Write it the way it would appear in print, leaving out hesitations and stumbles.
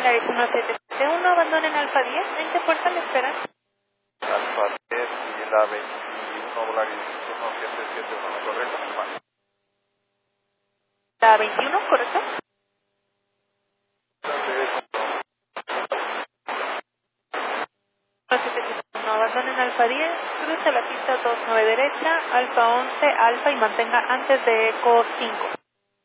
La 1771, abandonen Alfa 10. ¿En qué puerta le esperan? Alfa 10 y la 21 Volaris 1771, ¿me correcto? Vale. La 21, ¿correcto? Entonces, 1771, abandonen Alfa 10, cruce la pista 29 derecha, Alfa 11, Alfa y mantenga antes de Eco 5.